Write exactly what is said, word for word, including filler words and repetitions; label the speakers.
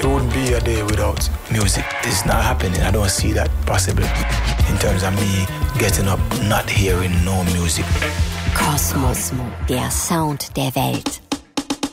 Speaker 1: It wouldn't be a day without music. It's not happening. I don't see that possible in terms of me getting up, not hearing no music.
Speaker 2: Kosmos, der Sound der Welt.